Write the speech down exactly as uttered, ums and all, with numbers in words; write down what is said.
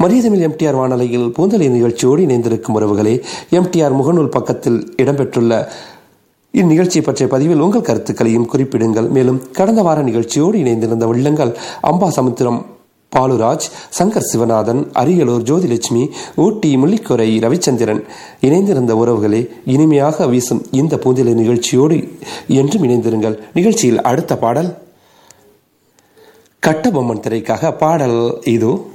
மதியதமிழ் MTR வானொலியில் பூந்தலை நிகழ்ச்சியோடு இணைந்திருக்கும் உறவுகளே, எம்டிஆர் முகநூல் பக்கத்தில் இடம்பெற்றுள்ள இந்நிகழ்ச்சியை பற்றிய பதிவில் உங்கள் கருத்துக்களையும் குறிப்பிடுங்கள். மேலும் கடந்த வார நிகழ்ச்சியோடு இணைந்திருந்த உள்ளங்கள் அம்பாசமுத்திரம் பாலுராஜ், சங்கர் சிவநாதன், அரியலூர் ஜோதிலட்சுமி, ஊட்டி முள்ளிக்கொரை ரவிச்சந்திரன் இணைந்திருந்த உறவுகளே, இனிமையாக வீசும் இந்த பூந்தலை நிகழ்ச்சியோடு என்றும் இணைந்திருங்கள். நிகழ்ச்சியில் அடுத்த பாடல் கட்டபொம்மன் திரைக்காக பாடல் இதோ.